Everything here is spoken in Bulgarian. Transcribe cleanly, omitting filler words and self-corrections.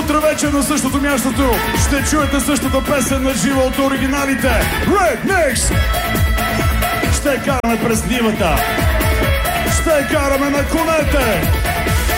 Утре вече на същото мястото ще чуете същата песен на живо от оригиналите. Rednex! Ще караме през нивата. Ще караме на конете.